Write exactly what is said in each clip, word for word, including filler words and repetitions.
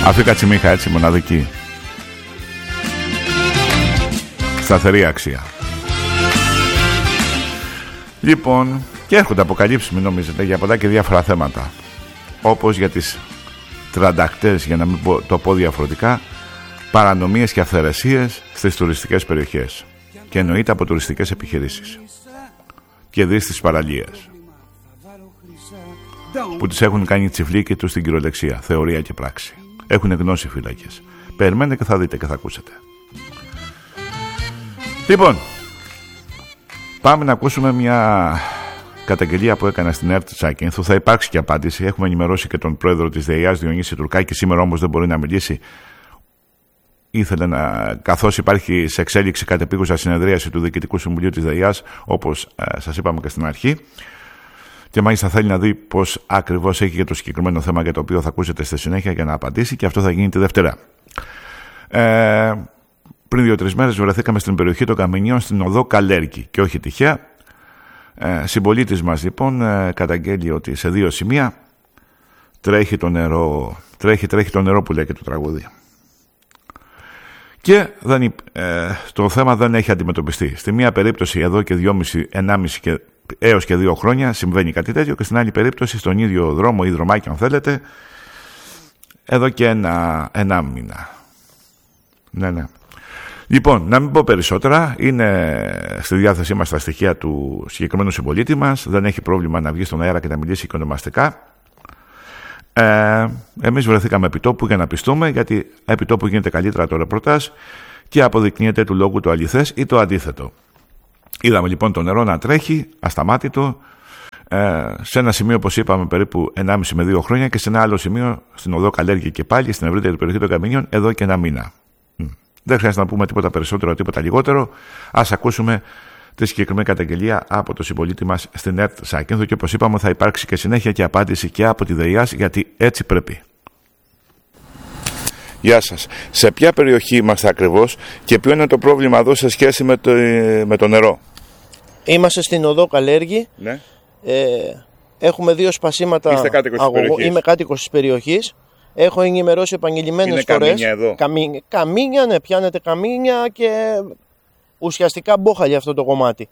Αυτή η κατσιμίχα έτσι μοναδική. Σταθερή αξία. Λοιπόν, και έρχονται αποκαλύψεις, μην νομίζετε, για πολλά και διάφορα θέματα. Όπως για τις τραντακτές, για να μην πω, το πω διαφορετικά, παρανομίες και αυθαιρεσίες στις τουριστικές περιοχές. Και εννοείται από τουριστικές επιχειρήσεις. Και δεις τις παραλίες. Που τις έχουν κάνει τσιφλίκι τους στην κυριολεξία, θεωρία και πράξη. Έχουν γνώση φύλακες. Περιμένετε και θα δείτε και θα ακούσετε. Λοιπόν, πάμε να ακούσουμε μια καταγγελία που έκανα στην ΕΡΤ Τσάκινθου. Θα υπάρξει και απάντηση. Έχουμε ενημερώσει και τον πρόεδρο της ΔΕΙΑΣ, Διονύση Τουρκάκη. Σήμερα όμως δεν μπορεί να μιλήσει. Ήθελε να, καθώς υπάρχει σε εξέλιξη κατεπίγουσα συνεδρίαση του Διοικητικού Συμβουλίου της ΔΕΙΑΣ, όπως ε, σας είπαμε και στην αρχή. Και μάλιστα θέλει να δει πώς ακριβώς έχει και το συγκεκριμένο θέμα για το οποίο θα ακούσετε στη συνέχεια για να απαντήσει, και αυτό θα γίνει τη Δευτέρα. Ε, πριν δύο-τρεις μέρες βρεθήκαμε στην περιοχή των Καμινιών, στην οδό Καλέργη, και όχι τυχαία. Ε, συμπολίτης μας λοιπόν ε, καταγγέλει ότι σε δύο σημεία τρέχει το νερό, τρέχει, τρέχει το νερό που λέει και το τραγούδι. Και δεν, ε, το θέμα δεν έχει αντιμετωπιστεί. Στη μία περίπτωση εδώ και δυόμισι, ενάμιση και έως και δύο χρόνια συμβαίνει κάτι τέτοιο, και στην άλλη περίπτωση στον ίδιο δρόμο ή δρομάκι αν θέλετε εδώ και ένα, ένα μήνα. Ναι, ναι. Λοιπόν, να μην πω περισσότερα. Είναι στη διάθεσή μας τα στοιχεία του συγκεκριμένου συμπολίτη μας. Δεν έχει πρόβλημα να βγει στον αέρα και να μιλήσει οικονομαστικά. Ε, εμείς βρεθήκαμε επιτόπου για να πιστούμε, γιατί επιτόπου γίνεται καλύτερα το ρεπορτάζ και αποδεικνύεται του λόγου το αληθές ή το αντίθετο. Είδαμε λοιπόν το νερό να τρέχει ασταμάτητο ε, σε ένα σημείο, όπως είπαμε, περίπου ενάμιση με δύο χρόνια, και σε ένα άλλο σημείο στην οδό Καλέργη και πάλι στην ευρύτερη περιοχή των Καμινιών εδώ και ένα μήνα. Δεν χρειάζεται να πούμε τίποτα περισσότερο, τίποτα λιγότερο. Ας ακούσουμε τη συγκεκριμένη καταγγελία από το συμπολίτη μας στην ΕΡΤ Σάκινθου, και όπως είπαμε θα υπάρξει και συνέχεια και απάντηση και από τη ΔΕΙΑΣ, γιατί έτσι πρέπει. Γεια σας. Σε ποια περιοχή είμαστε ακριβώς και ποιο είναι το πρόβλημα εδώ σε σχέση με το, με το νερό? Είμαστε στην οδό Καλέργη. Ναι. Ε, έχουμε δύο σπασίματα. Είστε κάτοικος της περιοχής? Είμαι κάτοικος της περιοχής. Έχω ενημερώσει επανειλημμένες φορές. Καμίνια εδώ. Καμίνια, καμίνια, ναι, πιάνετε καμίνια και ουσιαστικά μπόχαλι αυτό το κομμάτι.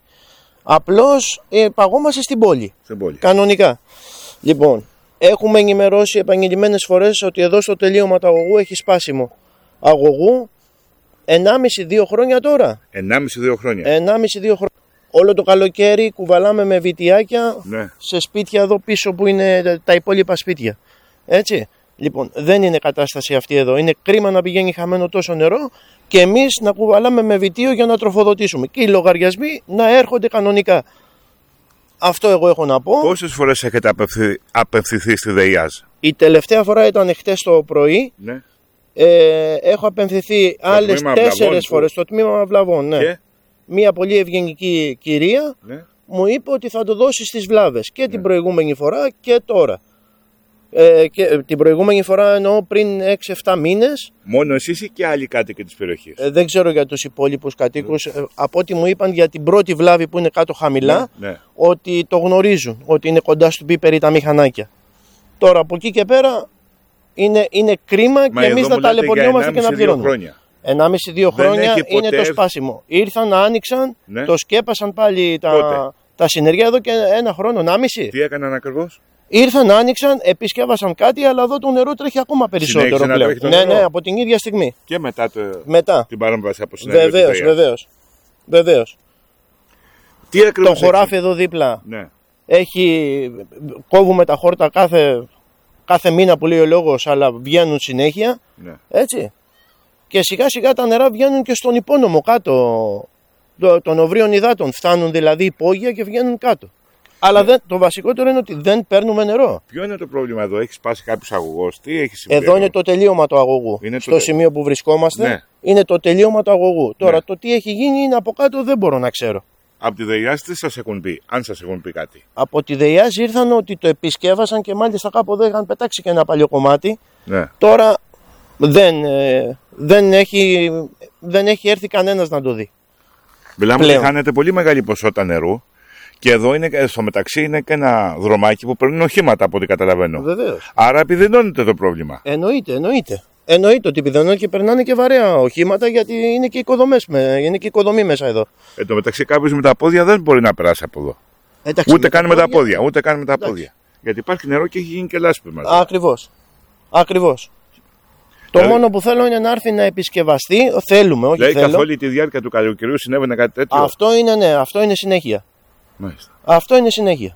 Απλώς ε, παγόμαστε στην πόλη. Στην πόλη. Κανονικά. Λοιπόν, έχουμε ενημερώσει επανειλημμένες φορές ότι εδώ στο τελείωμα του αγωγού έχει σπάσιμο αγωγού ενάμιση με δύο χρόνια τώρα. ενάμιση με δύο χρόνια. ενάμιση με δύο χρόνια. Όλο το καλοκαίρι κουβαλάμε με βιτιάκια, ναι, σε σπίτια εδώ πίσω που είναι τα υπόλοιπα σπίτια. Έτσι. Λοιπόν, δεν είναι κατάσταση αυτή εδώ. Είναι κρίμα να πηγαίνει χαμένο τόσο νερό και εμείς να κουβαλάμε με βιτίο για να τροφοδοτήσουμε. Και οι λογαριασμοί να έρχονται κανονικά. Αυτό εγώ έχω να πω. Πόσες φορές έχετε απευθυ... απευθυνθεί στη ΔΕΙΑΣ? Η τελευταία φορά ήταν χτες το πρωί. Ναι. Ε, έχω απευθυνθεί άλλες τέσσερις φορές στο τμήμα Βλαβών. Ναι. Και? Μία πολύ ευγενική κυρία, ναι, μου είπε ότι θα το δώσει στις βλάβες και, ναι, την προηγούμενη φορά και τώρα. Ε, και την προηγούμενη φορά εννοώ πριν έξι εφτά μήνες. Μόνο εσείς ή και άλλοι κάτοικοι της περιοχής? Ε, δεν ξέρω για τους υπόλοιπους κατοίκους. Ε, από ό,τι μου είπαν για την πρώτη βλάβη που είναι κάτω χαμηλά, ναι, ναι, ότι το γνωρίζουν, ότι είναι κοντά στον πίπερι τα μηχανάκια. Τώρα από εκεί και πέρα είναι, είναι κρίμα. Μα και εμείς να ταλαιπωριόμαστε και να πληρώνουμε. ενάμιση με δύο χρόνια είναι το σπάσιμο. Ήρθαν, άνοιξαν, ναι, το σκέπασαν πάλι τα, τα συνεργεία εδώ και ένα χρόνο, ενάμιση. Τι έκαναν ακριβώς? Ήρθαν, άνοιξαν, επισκεύασαν κάτι, αλλά εδώ το νερό τρέχει ακόμα περισσότερο πλέον. Ναι, νερό, ναι, από την ίδια στιγμή. Και μετά, το... μετά. την παρέμβαση από συνεργεία? Βεβαίως, βεβαίως. Βεβαίως. Τι ακριβώς? Το χωράφι εδώ δίπλα, ναι, έχει, κόβουμε τα χόρτα κάθε, κάθε μήνα που λέει ο λόγος, αλλά βγαίνουν συνέχεια. Ναι. Έτσι. Και σιγά σιγά τα νερά βγαίνουν και στον υπόνομο κάτω των οβρίων υδάτων. Φτάνουν δηλαδή υπόγεια και βγαίνουν κάτω. Αλλά ναι, δεν, το βασικότερο είναι ότι δεν παίρνουμε νερό. Ποιο είναι το πρόβλημα εδώ? Έχει σπάσει κάποιος αγωγός? Τι έχει συμβεί? Εδώ είναι το τελείωμα του αγωγού. Είναι στο το... σημείο που βρισκόμαστε, ναι, είναι το τελείωμα του αγωγού. Τώρα, ναι, το τι έχει γίνει είναι από κάτω, δεν μπορώ να ξέρω. Από τη ΔΕΙΑΣ τι σας έχουν πει, αν σας έχουν πει κάτι? Από τη ΔΕΙΑΣ ήρθαν ότι το επισκεύασαν και μάλιστα κάπου εδώ είχαν πετάξει και ένα παλιό κομμάτι. Ναι. Τώρα δεν, ε, δεν, έχει, δεν έχει έρθει κανένας να το δει. Μιλάμε ότι χάνεται πολύ μεγάλη ποσότητα νερού. Και εδώ είναι, στο μεταξύ είναι και ένα δρομάκι που παίρνουν οχήματα από ό,τι καταλαβαίνω. Βεβαίως. Άρα επιδεινώνεται το πρόβλημα. Εννοείται, εννοείται. Εννοείται ότι επιδενώνει και περνάνε και βαρέα οχήματα, γιατί είναι και, οικοδομές, είναι και οικοδομή μέσα εδώ. Εν τω μεταξύ, κάποιο με τα πόδια δεν μπορεί να περάσει από εδώ. Εντάξει, ούτε καν με τα πόδια. Ούτε καν με τα πόδια. Γιατί υπάρχει νερό και έχει γίνει και λάσπημα. Ακριβώς. Ακριβώς. Το δηλαδή, μόνο που θέλω είναι να έρθει να επισκευαστεί. Θέλουμε, όχι δηλαδή, θέλω. καθ' όλη τη διάρκεια του καλοκαιριού συνέβαινε κάτι τέτοιο. Αυτό είναι, ναι, αυτό είναι συνέχεια. Μάλιστα. Αυτό είναι συνέχεια.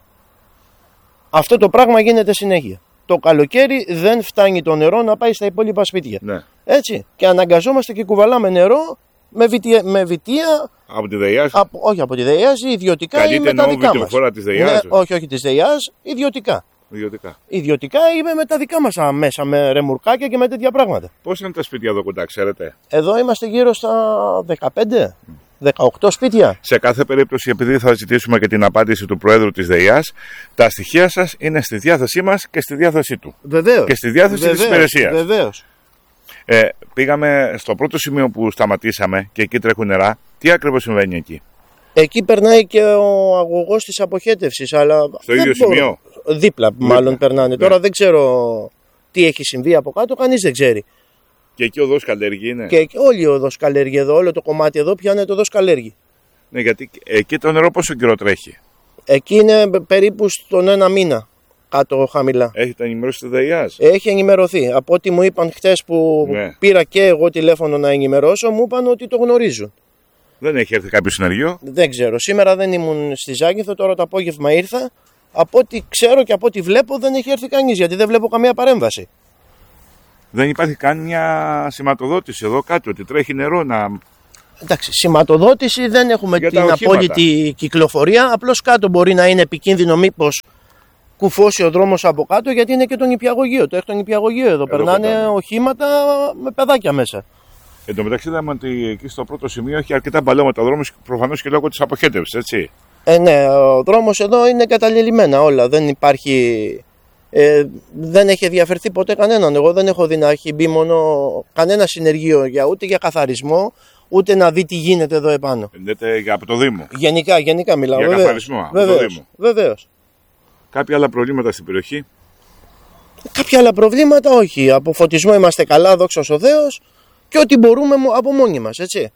Αυτό το πράγμα γίνεται συνέχεια. Το καλοκαίρι δεν φτάνει το νερό να πάει στα υπόλοιπα σπίτια. Ναι. Έτσι. Και αναγκαζόμαστε και κουβαλάμε νερό με βιτία. Με βιτία από τη ΔΕΙΑΣ. Από, όχι από τη ΔΕΙΑΣ, ιδιωτικά ή με τα δικά μας. Της ΔΕΙΑΣ. Ναι, όχι, όχι της ΔΕΙΑΣ, ιδιωτικά. Ιδιωτικά. Ιδιωτικά ή με τα δικά μας μέσα, με ρεμουρκάκια και με τέτοια πράγματα. Πώς είναι τα σπίτια εδώ κοντά, ξέρετε? Εδώ είμαστε γύρω στα δεκαπέντε. δεκαοκτώ σπίτια. Σε κάθε περίπτωση, επειδή θα ζητήσουμε και την απάντηση του Προέδρου της ΔΕΙΑΣ, τα στοιχεία σας είναι στη διάθεσή μας και στη διάθεσή του. Βεβαίως. Και στη διάθεση Βεβαίως. της υπηρεσίας. Βεβαίως. Ε, πήγαμε στο πρώτο σημείο που σταματήσαμε και εκεί τρέχουν νερά. Τι ακριβώς συμβαίνει εκεί? Εκεί περνάει και ο αγωγός της αποχέτευσης. Αλλά στο ίδιο μπορώ. σημείο. Δίπλα, μάλλον ναι. περνάνε. Ναι. Τώρα δεν ξέρω τι έχει συμβεί από κάτω, κανείς δεν ξέρει. Και εκεί ο οδός καλλιεργεί είναι. Και όλη ο οδός καλλιεργεί εδώ, όλο το κομμάτι εδώ πιάνεται οδός καλλιεργεί. Ναι, γιατί εκεί το νερό πόσο καιρό τρέχει? Εκεί είναι περίπου στον ένα μήνα κάτω χαμηλά. Έχετε ενημερώσει τη ΔΕΙΑΣ? Έχει ενημερωθεί. Από ό,τι μου είπαν χτες που ναι. πήρα και εγώ τηλέφωνο να ενημερώσω, μου είπαν ότι το γνωρίζουν. Δεν έχει έρθει κάποιο συνεργείο? Δεν ξέρω. Σήμερα δεν ήμουν στη Ζάκυνθο, τώρα το απόγευμα ήρθα. Από ό,τι ξέρω και από ό,τι βλέπω δεν έχει έρθει κανείς, γιατί δεν βλέπω καμία παρέμβαση. Δεν υπάρχει καν μια σηματοδότηση εδώ κάτω, ότι τρέχει νερό να... Εντάξει, σηματοδότηση δεν έχουμε για την απόλυτη κυκλοφορία. Απλώς κάτω μπορεί να είναι επικίνδυνο μήπως κουφώσει ο δρόμος από κάτω, γιατί είναι και το νηπιαγωγείο. Το έχει το νηπιαγωγείο εδώ. εδώ περνάνε πετάνε. Οχήματα με παιδάκια μέσα. Εν τω μεταξύ είδαμε ότι εκεί στο πρώτο σημείο έχει αρκετά μπαλώματα ο δρόμος, προφανώς και λόγω της αποχέτευσης, έτσι. Ε, ναι, ο δρόμος εδώ είναι καταλελειμμένα όλα. Δεν υπάρχει. Ε, δεν έχει διαφερθεί ποτέ κανέναν. Εγώ δεν έχω δει να έχει μπει μόνο κανένα συνεργείο για, ούτε για καθαρισμό, ούτε να δει τι γίνεται εδώ επάνω. Λέτε για από το Δήμο. Γενικά, γενικά μιλάω. Για βεβαίως, καθαρισμό από βεβαίως, το Δήμο. Βεβαίως. Κάποια άλλα προβλήματα στην περιοχή? Κάποια άλλα προβλήματα όχι. Από φωτισμό είμαστε καλά, δόξα ο Θεός, και ό,τι μπορούμε από μόνοι μας, έτσι.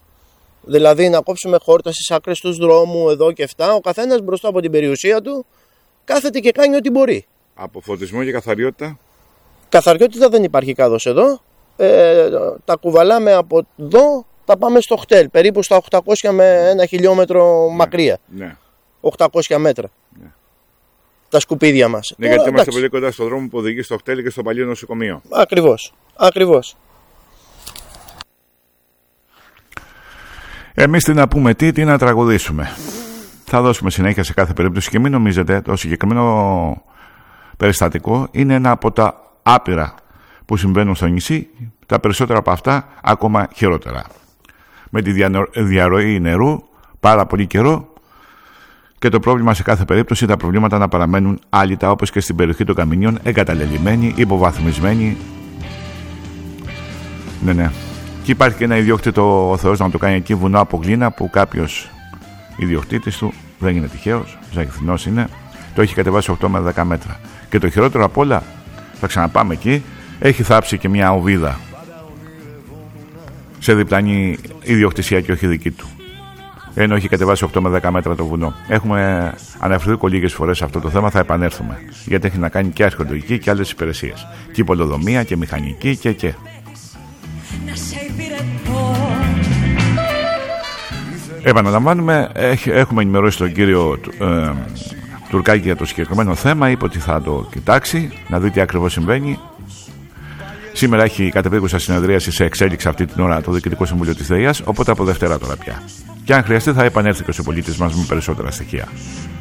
Δηλαδή να κόψουμε χόρτα στις άκρες του δρόμου εδώ και αυτά. Ο καθένας μπροστά από την περιουσία του κάθεται και κάνει ό,τι μπορεί. Από φωτισμό και καθαριότητα? Καθαριότητα δεν υπάρχει κάδος εδώ. Ε, τα κουβαλάμε από εδώ, τα πάμε στο χτέλ. Περίπου στα οκτακόσια με ένα χιλιόμετρο ναι, μακριά. Ναι. οκτακόσια μέτρα. Ναι. Τα σκουπίδια μας. Ναι, Τώρα, γιατί είμαστε πολύ κοντά στο δρόμο που οδηγεί στο χτέλ και στο παλιό νοσοκομείο. Ακριβώς. Ακριβώς. Εμείς τι να πούμε, τι, τι να τραγουδήσουμε. Θα δώσουμε συνέχεια σε κάθε περίπτωση και μην νομίζετε το συγκεκριμένο περιστατικό είναι ένα από τα άπειρα που συμβαίνουν στο νησί, τα περισσότερα από αυτά ακόμα χειρότερα. Με τη διαρροή νερού πάρα πολύ καιρό και το πρόβλημα σε κάθε περίπτωση, τα προβλήματα να παραμένουν άλυτα, όπως και στην περιοχή των Καμινιών, εγκαταλελειμμένοι, υποβαθμισμένοι. Ναι, ναι. Και υπάρχει και ένα ιδιόκτητο, ο Θεός να το κάνει εκεί, βουνό από γλίνα, που κάποιος ιδιοκτήτης του, δεν είναι τυχαίος, Ζακηθινός είναι, το έχει κατεβάσει οκτώ με δέκα μέτρα. Και το χειρότερο απ' όλα, θα ξαναπάμε εκεί, έχει θάψει και μια οβίδα σε διπλανή ιδιοκτησία και όχι δική του. Ενώ έχει κατεβάσει οκτώ με δέκα μέτρα το βουνό. Έχουμε αναφερθεί λίγες φορές σε αυτό το θέμα, θα επανέλθουμε. Γιατί έχει να κάνει και αρχαιολογική και άλλες υπηρεσίες. Και πολεοδομία και μηχανική και και. Επαναλαμβάνουμε, έχουμε ενημερώσει τον κύριο ε, Τουρκάκη για το συγκεκριμένο θέμα. Είπε ότι θα το κοιτάξει, να δει τι ακριβώς συμβαίνει. Σήμερα έχει κατεπίγουσα συνεδρίαση σε εξέλιξη αυτή την ώρα το Διοικητικό Συμβούλιο της ΔΕΙΑΣ, οπότε από Δευτέρα τώρα πια. Και αν χρειαστεί θα επανέλθει και ο συμπολίτης μας με περισσότερα στοιχεία.